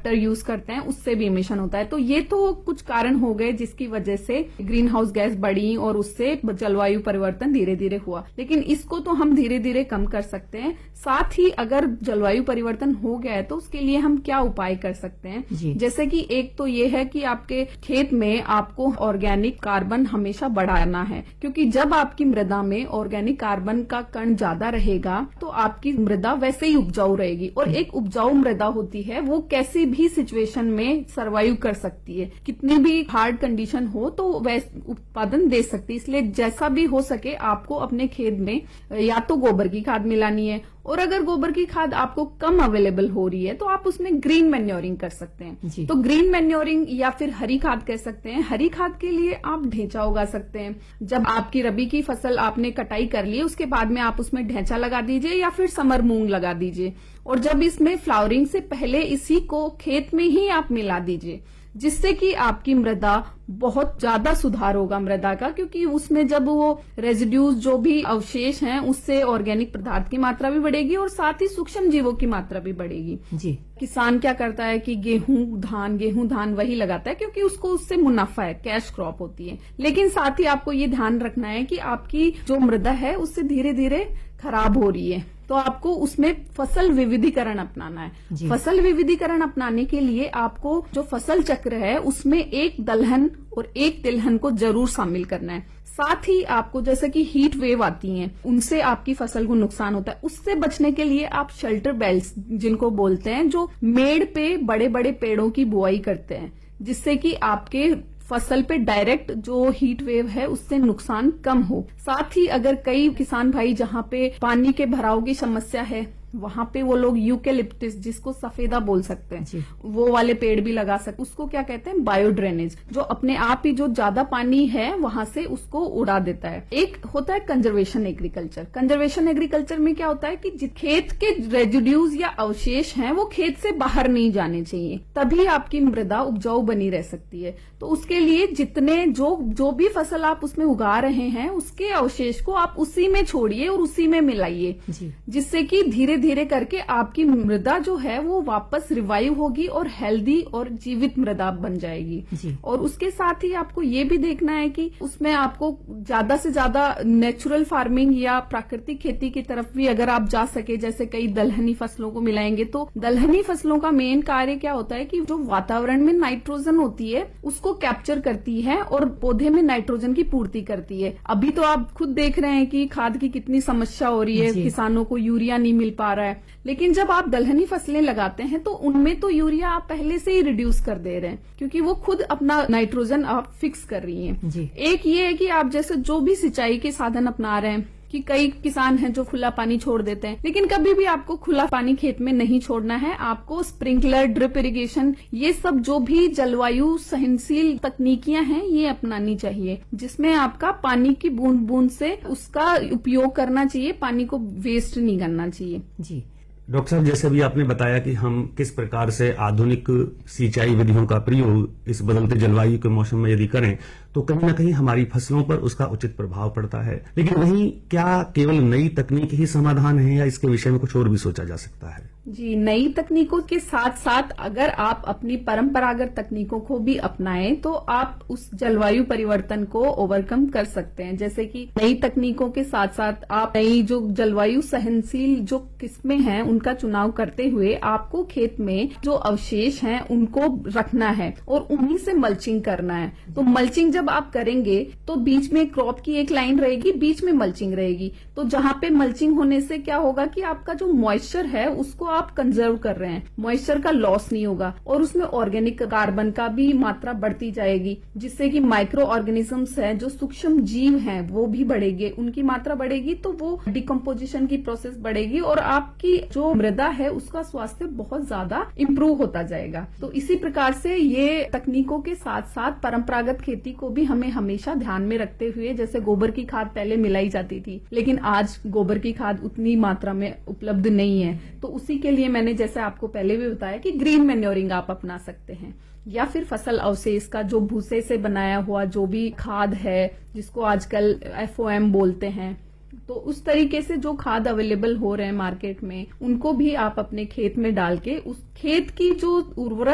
Tractor use करते हैं उससे भी इमिशन होता है। तो ये तो कुछ कारण हो गए जिसकी वजह से ग्रीन हाउस गैस बढ़ी और उससे जलवायु परिवर्तन धीरे धीरे हुआ। लेकिन इसको तो हम धीरे धीरे कम कर सकते हैं। साथ ही अगर जलवायु परिवर्तन हो गया है तो उसके लिए हम क्या उपाय कर सकते हैं, जैसे कि एक तो ये है कि आपके खेत में आपको ऑर्गेनिक कार्बन हमेशा बढ़ाना है, क्योंकि जब आपकी मृदा में ऑर्गेनिक कार्बन का कण ज्यादा रहेगा तो आपकी मृदा वैसे ही उपजाऊ रहेगी। और एक उपजाऊ मृदा होती है वो कैसी भी सिचुएशन में सर्वाइव कर सकती है, कितनी भी हार्ड कंडीशन हो तो वैसे उत्पादन दे सकती है। इसलिए जैसा भी हो सके आपको अपने खेत में या तो गोबर की खाद मिलानी है, और अगर गोबर की खाद आपको कम अवेलेबल हो रही है तो आप उसमें ग्रीन मैन्योरिंग कर सकते हैं। तो ग्रीन मैन्योरिंग या फिर हरी खाद कह सकते हैं। हरी खाद के लिए आप ढेंचा उगा सकते हैं। जब आपकी रबी की फसल आपने कटाई कर ली उसके बाद में आप उसमें ढेंचा लगा दीजिए या फिर समर मूंग लगा दीजिए, और जब इसमें फ्लावरिंग से पहले इसी को खेत में ही आप मिला दीजिए, जिससे कि आपकी मृदा बहुत ज्यादा सुधार होगा मृदा का, क्योंकि उसमें जब वो रेजिड्यूज जो भी अवशेष हैं उससे ऑर्गेनिक पदार्थ की मात्रा भी बढ़ेगी और साथ ही सूक्ष्म जीवों की मात्रा भी बढ़ेगी। जी। किसान क्या करता है कि गेहूं धान वही लगाता है क्योंकि उसको उससे मुनाफा है, कैश क्रॉप होती है। लेकिन साथ ही आपको ये ध्यान रखना है कि आपकी जो मृदा है उससे धीरे धीरे खराब हो रही है, तो आपको उसमें फसल विविधीकरण अपनाना है। फसल विविधीकरण अपनाने के लिए आपको जो फसल चक्र है उसमें एक दलहन और एक तिलहन को जरूर शामिल करना है। साथ ही आपको जैसे कि हीट वेव आती हैं उनसे आपकी फसल को नुकसान होता है, उससे बचने के लिए आप शेल्टर बेल्ट्स जिनको बोलते हैं, जो मेड़ पे बड़े बड़े पेड़ों की बुआई करते हैं, जिससे कि आपके फसल पे डायरेक्ट जो हीट वेव है उससे नुकसान कम हो। साथ ही अगर कई किसान भाई जहां पे पानी के भराव की समस्या है वहां पे वो लोग यूकेलिप्टिस, जिसको सफेदा बोल सकते हैं, वो वाले पेड़ भी लगा सकते। उसको क्या कहते हैं, बायो ड्रेनेज, जो अपने आप ही जो ज्यादा पानी है वहां से उसको उड़ा देता है। एक होता है कंजर्वेशन एग्रीकल्चर। कंजर्वेशन एग्रीकल्चर में क्या होता है कि खेत के रेजिड्यूज या अवशेष हैं वो खेत से बाहर नहीं जाने चाहिए, तभी आपकी मृदा उपजाऊ बनी रह सकती है। तो उसके लिए जितने जो भी फसल आप उसमें उगा रहे हैं उसके अवशेष को आप उसी में छोड़िए और उसी में मिलाइए, जिससे कि धीरे धीरे करके आपकी मृदा जो है वो वापस रिवाइव होगी और हेल्दी और जीवित मृदा बन जाएगी। और उसके साथ ही आपको ये भी देखना है कि उसमें आपको ज्यादा से ज्यादा नेचुरल फार्मिंग या प्राकृतिक खेती की तरफ भी अगर आप जा सके, जैसे कई दलहनी फसलों को मिलाएंगे, तो दलहनी फसलों का मेन कार्य क्या होता है कि जो वातावरण में नाइट्रोजन होती है उसको कैप्चर करती है और पौधे में नाइट्रोजन की पूर्ति करती है। अभी तो आप खुद देख रहे हैं कि खाद की कितनी समस्या हो रही है, किसानों को यूरिया नहीं मिल पा रहा है। लेकिन जब आप दलहनी फसलें लगाते हैं तो उनमें तो यूरिया आप पहले से ही रिड्यूस कर दे रहे हैं, क्योंकि वो खुद अपना नाइट्रोजन आप फिक्स कर रही हैं। एक ये है कि आप जैसे जो भी सिंचाई के साधन अपना रहे हैं, कि कई किसान हैं जो खुला पानी छोड़ देते हैं, लेकिन कभी भी आपको खुला पानी खेत में नहीं छोड़ना है। आपको स्प्रिंकलर, ड्रिप इरिगेशन, ये सब जो भी जलवायु सहनशील तकनीकियां हैं ये अपनानी चाहिए, जिसमें आपका पानी की बूंद बूंद से उसका उपयोग करना चाहिए, पानी को वेस्ट नहीं करना चाहिए। जी डॉक्टर साहब, जैसे भी आपने बताया कि हम किस प्रकार से आधुनिक सिंचाई विधियों का प्रयोग इस बदलते जलवायु के मौसम में यदि करें तो कहीं न कहीं हमारी फसलों पर उसका उचित प्रभाव पड़ता है। लेकिन वहीं क्या केवल नई तकनीक ही समाधान है या इसके विषय में कुछ और भी सोचा जा सकता है? जी, नई तकनीकों के साथ साथ अगर आप अपनी परंपरागत तकनीकों को भी अपनाएं तो आप उस जलवायु परिवर्तन को ओवरकम कर सकते हैं। जैसे कि नई तकनीकों के साथ साथ आप नई जो जलवायु सहनशील जो किस्में हैं उनका चुनाव करते हुए आपको खेत में जो अवशेष हैं उनको रखना है और उन्हीं से मल्चिंग करना है। तो मल्चिंग जब आप करेंगे तो बीच में क्रॉप की एक लाइन रहेगी, बीच में मल्चिंग रहेगी। तो जहां पे मल्चिंग होने से क्या होगा कि आपका जो मॉइस्चर है उसको आप कंजर्व कर रहे हैं, मॉइस्चर का लॉस नहीं होगा और उसमें ऑर्गेनिक कार्बन का भी मात्रा बढ़ती जाएगी, जिससे कि माइक्रो ऑर्गेनिजम्स हैं जो सूक्ष्म जीव हैं वो भी बढ़ेंगे, उनकी मात्रा बढ़ेगी तो वो डिकम्पोजिशन की प्रोसेस बढ़ेगी और आपकी जो मृदा है उसका स्वास्थ्य बहुत ज्यादा इम्प्रूव होता जाएगा। तो इसी प्रकार से ये तकनीकों के साथ साथ परंपरागत खेती को भी हमें हमेशा ध्यान में रखते हुए, जैसे गोबर की खाद पहले मिलाई जाती थी लेकिन आज गोबर की खाद उतनी मात्रा में उपलब्ध नहीं है, तो उसी के लिए मैंने जैसे आपको पहले भी बताया कि ग्रीन मैन्योरिंग आप अपना सकते हैं, या फिर फसल अवशेष का जो भूसे से बनाया हुआ जो भी खाद है जिसको आजकल FOM बोलते हैं, तो उस तरीके से जो खाद अवेलेबल हो रहे हैं मार्केट में उनको भी आप अपने खेत में डाल के उस खेत की जो उर्वरक